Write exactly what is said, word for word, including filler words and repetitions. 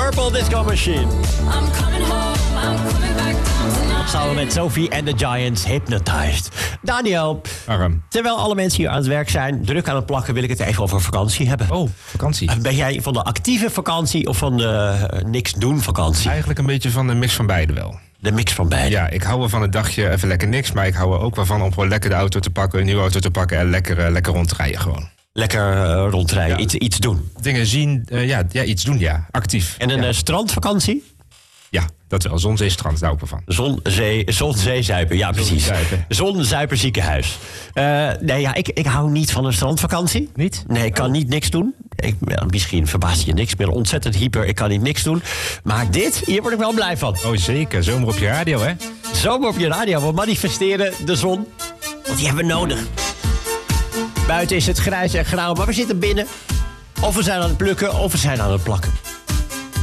Purple Disco Machine. I'm coming home, I'm coming back down tonight. Samen met Sophie and the Giants, Hypnotized. Daniel, Arm. terwijl alle mensen hier aan het werk zijn, druk aan het plakken, wil ik het even over vakantie hebben. Oh, vakantie. Ben jij van de actieve vakantie of van de uh, niks doen vakantie? Eigenlijk een beetje van de mix van beide wel. De mix van beide. Ja, ik hou wel van het dagje even lekker niks. Maar ik hou er ook wel van om gewoon lekker de auto te pakken, een nieuwe auto te pakken en lekker, uh, lekker rond te rijden gewoon. Lekker uh, rondrijden, Ja. iets, iets doen. Dingen zien, uh, ja, ja, iets doen, ja. Actief. En een ja. uh, strandvakantie? Ja, dat wel. Zon, zee, strand, daar ook wel van. Zon, zee, zon, zee, zuipen. Ja, precies. zuipen. Zon, zuipen, ziekenhuis. Uh, nee, ja, ik, ik hou niet van een strandvakantie. Niet? Nee, ik kan niet niks doen. Ik, ja, misschien verbaast je niks. Ik ben ontzettend hyper. Ik kan niet niks doen. Maar dit, hier word ik wel blij van. Oh, zeker. Zomer op je radio, hè? Zomer op je radio. We manifesteren de zon. Want die hebben we nodig. Buiten is het grijs en grauw, maar we zitten binnen. Of we zijn aan het plukken, of we zijn aan het plakken.